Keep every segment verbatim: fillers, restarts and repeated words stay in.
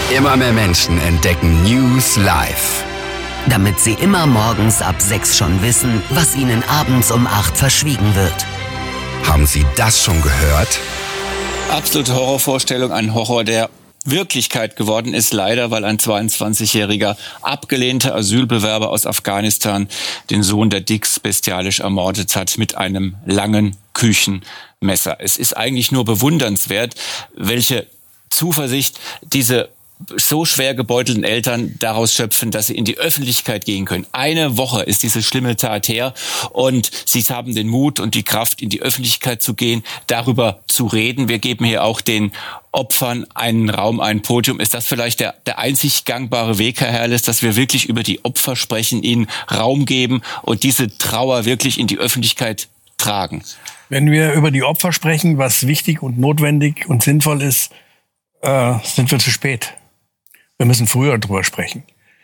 Immer mehr Menschen entdecken News live. Damit sie immer morgens ab sechs schon wissen, was ihnen abends um acht verschwiegen wird. Haben Sie das schon gehört? Absolute Horrorvorstellung, ein Horror, der Wirklichkeit geworden ist, leider, weil ein zweiundzwanzigjähriger abgelehnter Asylbewerber aus Afghanistan den Sohn der Dicks bestialisch ermordet hat mit einem langen Küchenmesser. Es ist eigentlich nur bewundernswert, welche Zuversicht diese so schwer gebeutelten Eltern daraus schöpfen, dass sie in die Öffentlichkeit gehen können. Eine Woche ist diese schlimme Tat her und sie haben den Mut und die Kraft, in die Öffentlichkeit zu gehen, darüber zu reden. Wir geben hier auch den Opfern einen Raum, ein Podium. Ist das vielleicht der, der einzig gangbare Weg, Herr Herles, dass wir wirklich über die Opfer sprechen, ihnen Raum geben und diese Trauer wirklich in die Öffentlichkeit tragen? Wenn wir über die Opfer sprechen, was wichtig und notwendig und sinnvoll ist, äh, sind wir zu spät. Wir müssen früher drüber sprechen.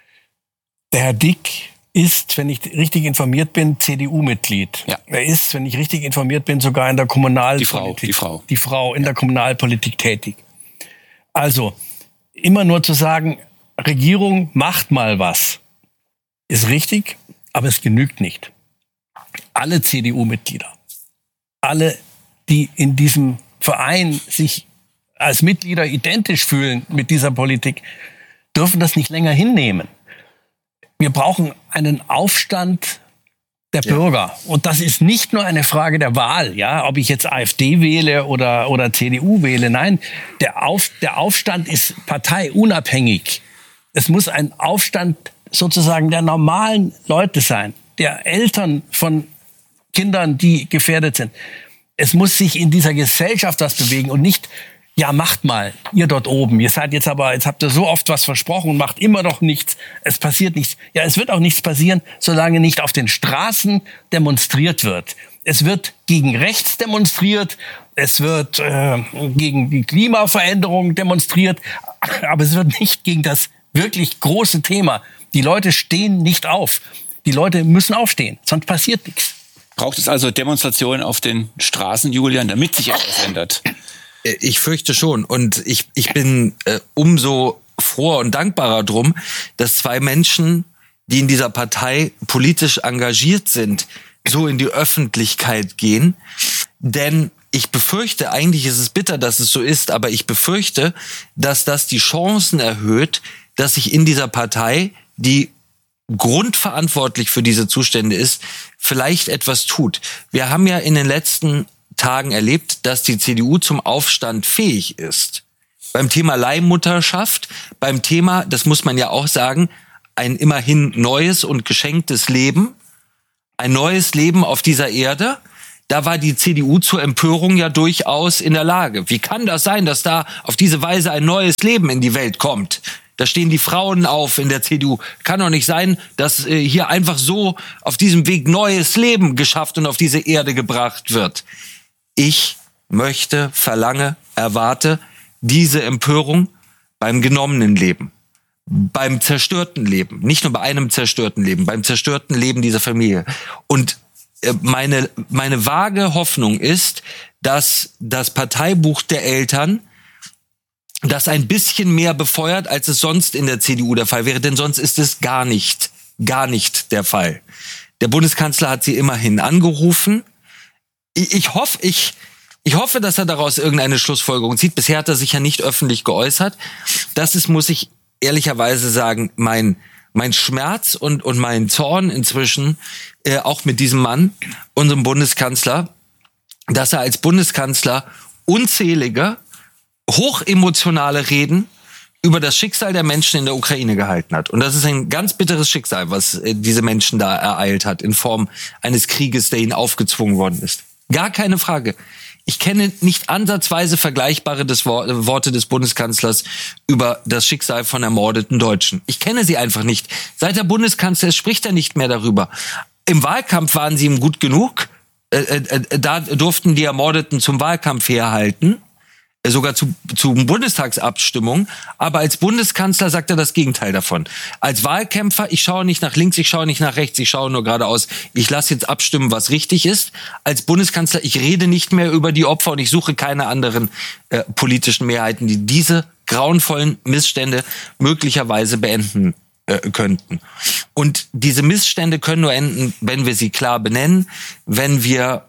Der Herr Dick ist, wenn ich richtig informiert bin, C D U-Mitglied. Ja. Er ist, wenn ich richtig informiert bin, sogar in der Kommunalpolitik. Die Frau, die Frau. Die Frau in der Kommunalpolitik tätig. Also, immer nur zu sagen, Regierung macht mal was, ist richtig, aber es genügt nicht. Alle C D U-Mitglieder, alle, die in diesem Verein sich als Mitglieder identisch fühlen mit dieser Politik, dürfen das nicht länger hinnehmen. Wir brauchen einen Aufstand der ja. Bürger. Und das ist nicht nur eine Frage der Wahl, ja, ob ich jetzt AfD wähle oder, oder C D U wähle. Nein, der, Auf, der Aufstand ist parteiunabhängig. Es muss ein Aufstand sozusagen der normalen Leute sein, der Eltern von Kindern, die gefährdet sind. Es muss sich in dieser Gesellschaft was bewegen und nicht, ja, macht mal, ihr dort oben. Ihr seid jetzt aber, jetzt habt ihr so oft was versprochen und macht immer noch nichts. Es passiert nichts. Ja, es wird auch nichts passieren, solange nicht auf den Straßen demonstriert wird. Es wird gegen rechts demonstriert. Es wird äh, gegen die Klimaveränderung demonstriert. Aber es wird nicht gegen das wirklich große Thema. Die Leute stehen nicht auf. Die Leute müssen aufstehen, sonst passiert nichts. Braucht es also Demonstrationen auf den Straßen, Julian, damit sich etwas ändert? Ich fürchte schon. Und ich, ich bin äh, umso froher und dankbarer drum, dass zwei Menschen, die in dieser Partei politisch engagiert sind, so in die Öffentlichkeit gehen. Denn ich befürchte, eigentlich ist es bitter, dass es so ist, aber ich befürchte, dass das die Chancen erhöht, dass sich in dieser Partei, die grundverantwortlich für diese Zustände ist, vielleicht etwas tut. Wir haben ja in den letzten Tagen erlebt, dass die C D U zum Aufstand fähig ist. Beim Thema Leihmutterschaft, beim Thema, das muss man ja auch sagen, ein immerhin neues und geschenktes Leben, ein neues Leben auf dieser Erde, da war die C D U zur Empörung ja durchaus in der Lage. Wie kann das sein, dass da auf diese Weise ein neues Leben in die Welt kommt? Da stehen die Frauen auf in der C D U. Kann doch nicht sein, dass äh, hier einfach so auf diesem Weg neues Leben geschafft und auf diese Erde gebracht wird. Ich möchte, verlange, erwarte diese Empörung beim genommenen Leben, beim zerstörten Leben, nicht nur bei einem zerstörten Leben, beim zerstörten Leben dieser Familie. Und äh, meine, meine vage Hoffnung ist, dass das Parteibuch der Eltern das ein bisschen mehr befeuert, als es sonst in der C D U der Fall wäre, denn sonst ist es gar nicht, gar nicht der Fall. Der Bundeskanzler hat sie immerhin angerufen. Ich, ich hoffe, ich, ich hoffe, dass er daraus irgendeine Schlussfolgerung zieht. Bisher hat er sich ja nicht öffentlich geäußert. Das ist, muss ich ehrlicherweise sagen, mein, mein Schmerz und, und mein Zorn inzwischen, äh, auch mit diesem Mann, unserem Bundeskanzler, dass er als Bundeskanzler unzählige, hochemotionale Reden über das Schicksal der Menschen in der Ukraine gehalten hat. Und das ist ein ganz bitteres Schicksal, was diese Menschen da ereilt hat, in Form eines Krieges, der ihnen aufgezwungen worden ist. Gar keine Frage. Ich kenne nicht ansatzweise vergleichbare des Wor- Worte des Bundeskanzlers über das Schicksal von ermordeten Deutschen. Ich kenne sie einfach nicht. Seit der Bundeskanzler ist, spricht er nicht mehr darüber. Im Wahlkampf waren sie ihm gut genug. Äh, äh, da durften die Ermordeten zum Wahlkampf herhalten. Sogar zu, zu Bundestagsabstimmung. Aber als Bundeskanzler sagt er das Gegenteil davon. Als Wahlkämpfer, ich schaue nicht nach links, ich schaue nicht nach rechts, ich schaue nur geradeaus. Ich lasse jetzt abstimmen, was richtig ist. Als Bundeskanzler, ich rede nicht mehr über die Opfer und ich suche keine anderen äh, politischen Mehrheiten, die diese grauenvollen Missstände möglicherweise beenden äh, könnten. Und diese Missstände können nur enden, wenn wir sie klar benennen, wenn wir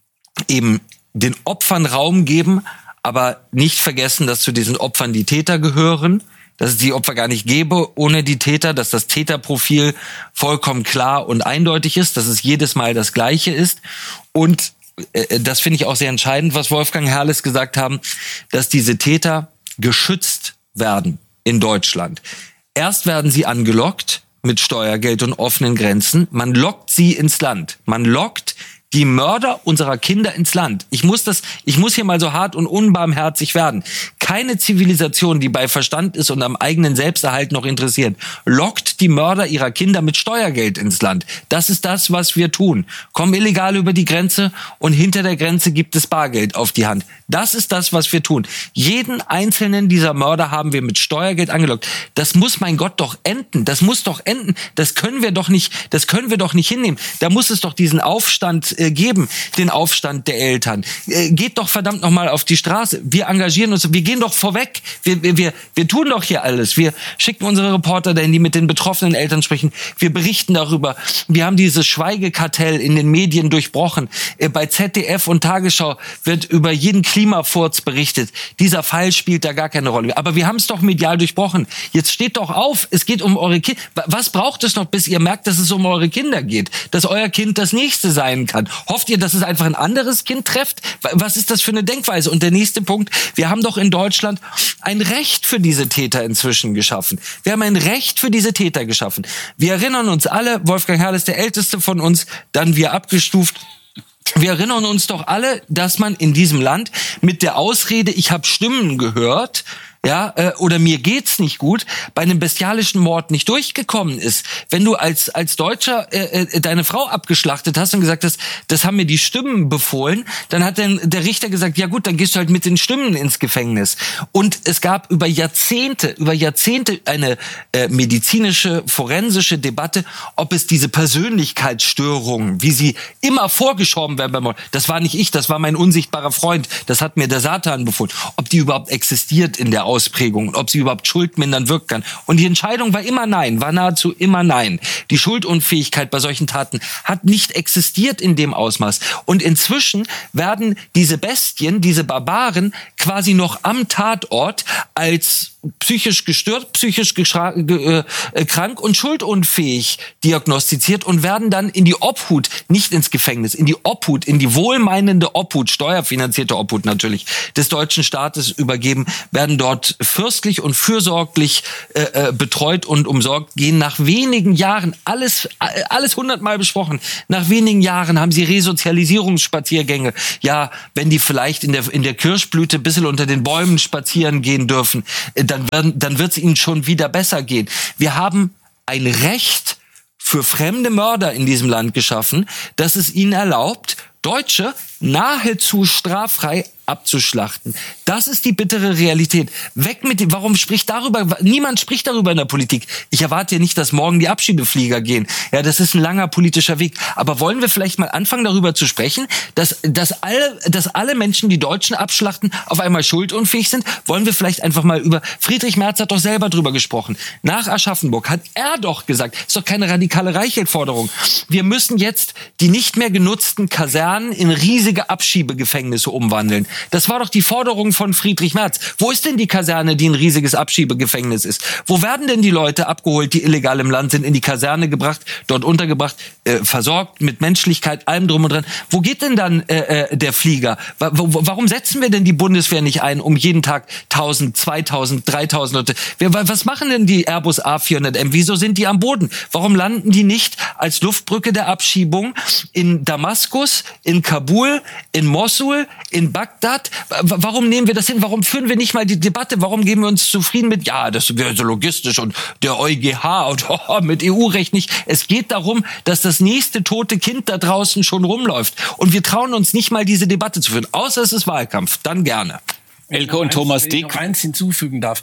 eben den Opfern Raum geben, aber nicht vergessen, dass zu diesen Opfern die Täter gehören, dass es die Opfer gar nicht gäbe ohne die Täter, dass das Täterprofil vollkommen klar und eindeutig ist, dass es jedes Mal das Gleiche ist. Und äh, das finde ich auch sehr entscheidend, was Wolfgang Herrles gesagt haben, dass diese Täter geschützt werden in Deutschland. Erst werden sie angelockt mit Steuergeld und offenen Grenzen. Man lockt sie ins Land. Man lockt die Mörder unserer Kinder ins Land. Ich muss das, ich muss hier mal so hart und unbarmherzig werden. Keine Zivilisation, die bei Verstand ist und am eigenen Selbsterhalt noch interessiert, lockt die Mörder ihrer Kinder mit Steuergeld ins Land. Das ist das, was wir tun. Kommen illegal über die Grenze und hinter der Grenze gibt es Bargeld auf die Hand. Das ist das, was wir tun. Jeden einzelnen dieser Mörder haben wir mit Steuergeld angelockt. Das muss, mein Gott, doch enden. Das muss doch enden. Das können wir doch nicht, das können wir doch nicht hinnehmen. Da muss es doch diesen Aufstand äh, geben, den Aufstand der Eltern. Äh, geht doch verdammt nochmal auf die Straße. Wir engagieren uns, wir gehen doch vorweg. Wir, wir, wir, wir tun doch hier alles. Wir schicken unsere Reporter dahin, die mit den betroffenen Eltern sprechen. Wir berichten darüber. Wir haben dieses Schweigekartell in den Medien durchbrochen. Äh, bei Z D F und Tagesschau wird über jeden Klimafurz berichtet. Dieser Fall spielt da gar keine Rolle. Aber wir haben es doch medial durchbrochen. Jetzt steht doch auf, es geht um eure Kinder. Was braucht es noch, bis ihr merkt, dass es um eure Kinder geht? Dass euer Kind das Nächste sein kann? Hofft ihr, dass es einfach ein anderes Kind trifft? Was ist das für eine Denkweise? Und der nächste Punkt, wir haben doch in Deutschland ein Recht für diese Täter inzwischen geschaffen. Wir haben ein Recht für diese Täter geschaffen. Wir erinnern uns alle, Wolfgang Herrles, der älteste von uns, dann wir abgestuft. Wir erinnern uns doch alle, dass man in diesem Land mit der Ausrede, ich habe Stimmen gehört, ja, äh, oder mir geht's nicht gut, bei einem bestialischen Mord nicht durchgekommen ist. Wenn du als als Deutscher äh, äh, deine Frau abgeschlachtet hast und gesagt hast, das haben mir die Stimmen befohlen, dann hat dann der Richter gesagt, ja gut, dann gehst du halt mit den Stimmen ins Gefängnis. Und es gab über Jahrzehnte, über Jahrzehnte eine äh, medizinische, forensische Debatte, ob es diese Persönlichkeitsstörungen, wie sie immer vorgeschoben werden beim Mord, das war nicht ich, das war mein unsichtbarer Freund, das hat mir der Satan befohlen, ob die überhaupt existiert in der Ausprägung und ob sie überhaupt schuldmindernd wirken kann. Und die Entscheidung war immer nein, war nahezu immer nein. Die Schuldunfähigkeit bei solchen Taten hat nicht existiert in dem Ausmaß. Und inzwischen werden diese Bestien, diese Barbaren quasi noch am Tatort als psychisch gestört, psychisch geschra- äh, krank und schuldunfähig diagnostiziert und werden dann in die Obhut, nicht ins Gefängnis, in die Obhut, in die wohlmeinende Obhut, steuerfinanzierte Obhut natürlich, des deutschen Staates übergeben, werden dort fürstlich und fürsorglich äh, betreut und umsorgt, gehen nach wenigen Jahren, alles alles hundertmal besprochen, nach wenigen Jahren haben sie Resozialisierungsspaziergänge. Ja, wenn die vielleicht in der in der Kirschblüte ein bisschen unter den Bäumen spazieren gehen dürfen, dann werden, dann wird es ihnen schon wieder besser gehen. Wir haben ein Recht für fremde Mörder in diesem Land geschaffen, dass es ihnen erlaubt, Deutsche nahezu straffrei abzuschlachten. Das ist die bittere Realität. Weg mit dem, warum spricht darüber, niemand spricht darüber in der Politik. Ich erwarte ja nicht, dass morgen die Abschiebeflieger gehen. Ja, das ist ein langer politischer Weg. Aber wollen wir vielleicht mal anfangen, darüber zu sprechen, dass, dass alle, dass alle Menschen, die Deutschen abschlachten, auf einmal schuldunfähig sind? Wollen wir vielleicht einfach mal über, Friedrich Merz hat doch selber drüber gesprochen. Nach Aschaffenburg hat er doch gesagt, ist doch keine radikale Reichelt-Forderung. Wir müssen jetzt die nicht mehr genutzten Kasernen in riesige Abschiebegefängnisse umwandeln. Das war doch die Forderung von Friedrich Merz. Wo ist denn die Kaserne, die ein riesiges Abschiebegefängnis ist? Wo werden denn die Leute abgeholt, die illegal im Land sind, in die Kaserne gebracht, dort untergebracht, äh, versorgt mit Menschlichkeit, allem drum und dran? Wo geht denn dann äh, äh, der Flieger? W- w- warum setzen wir denn die Bundeswehr nicht ein, um jeden Tag tausend, zweitausend, dreitausend Leute? Wir, was machen denn die Airbus A vierhundert M? Wieso sind die am Boden? Warum landen die nicht als Luftbrücke der Abschiebung in Damaskus, in Kabul, in Mossul, in Bagdad? Warum nehmen wir das hin? Warum führen wir nicht mal die Debatte? Warum geben wir uns zufrieden mit, ja, das wäre so logistisch und der EuGH und oh, mit E U-Recht nicht. Es geht darum, dass das nächste tote Kind da draußen schon rumläuft. Und wir trauen uns nicht mal, diese Debatte zu führen. Außer es ist Wahlkampf. Dann gerne. Elke und Thomas Dick. Wenn ich noch eins hinzufügen darf,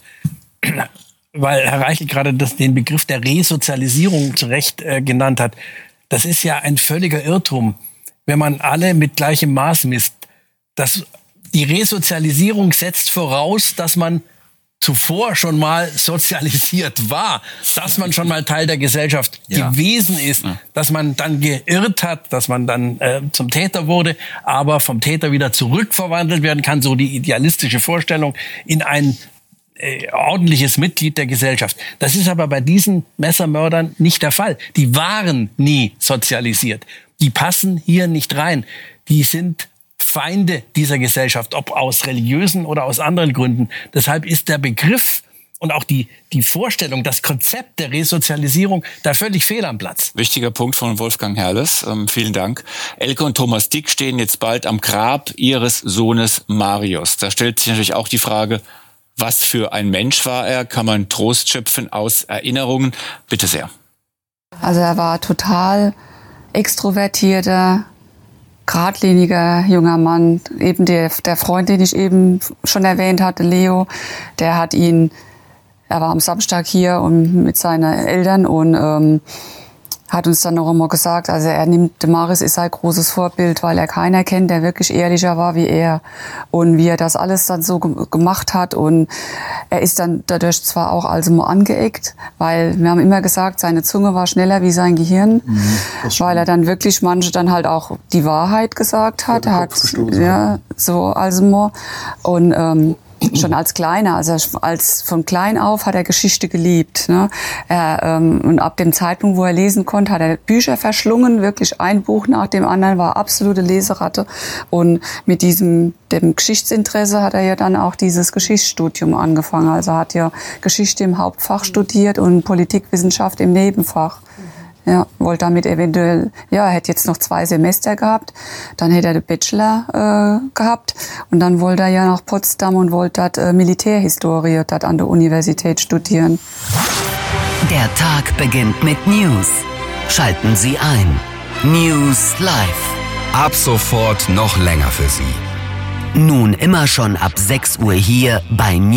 weil Herr Reichel gerade das, den Begriff der Resozialisierung zu Recht äh, genannt hat. Das ist ja ein völliger Irrtum, wenn man alle mit gleichem Maß misst. Das Die Resozialisierung setzt voraus, dass man zuvor schon mal sozialisiert war, dass man schon mal Teil der Gesellschaft Ja. gewesen ist, Ja. dass man dann geirrt hat, dass man dann äh, zum Täter wurde, aber vom Täter wieder zurückverwandelt werden kann, so die idealistische Vorstellung in ein äh, ordentliches Mitglied der Gesellschaft. Das ist aber bei diesen Messermördern nicht der Fall. Die waren nie sozialisiert. Die passen hier nicht rein. Die sind Feinde dieser Gesellschaft, ob aus religiösen oder aus anderen Gründen. Deshalb ist der Begriff und auch die, die Vorstellung, das Konzept der Resozialisierung da völlig fehl am Platz. Wichtiger Punkt von Wolfgang Herrles. Ähm, vielen Dank. Elke und Thomas Dick stehen jetzt bald am Grab ihres Sohnes Marius. Da stellt sich natürlich auch die Frage, was für ein Mensch war er? Kann man Trost schöpfen aus Erinnerungen? Bitte sehr. Also er war total extrovertierter, geradliniger junger Mann. Eben der, der Freund, den ich eben schon erwähnt hatte, Leo, der hat ihn, er war am Samstag hier und mit seinen Eltern und ähm, hat uns dann noch einmal gesagt, also er nimmt, Marius ist sein großes Vorbild, weil er keiner kennt, der wirklich ehrlicher war wie er und wie er das alles dann so ge- gemacht hat und er ist dann dadurch zwar auch also mal angeeckt, weil wir haben immer gesagt, seine Zunge war schneller wie sein Gehirn, mhm, weil er dann wirklich manche dann halt auch die Wahrheit gesagt hat, er hat ja so also mal und ähm, schon als Kleiner, also als von klein auf hat er Geschichte geliebt. Ne? Er, ähm, und ab dem Zeitpunkt, wo er lesen konnte, hat er Bücher verschlungen, wirklich ein Buch nach dem anderen, war absolute Leseratte. Und mit diesem dem Geschichtsinteresse hat er ja dann auch dieses Geschichtsstudium angefangen. Also hat ja Geschichte im Hauptfach studiert und Politikwissenschaft im Nebenfach. Ja, wollte damit eventuell, ja, er hätte jetzt noch zwei Semester gehabt, dann hätte er den Bachelor äh, gehabt und dann wollte er ja nach Potsdam und wollte dort äh, Militärhistorie dort an der Universität studieren. Der Tag beginnt mit News. Schalten Sie ein. News Live. Ab sofort noch länger für Sie. Nun immer schon ab sechs Uhr hier bei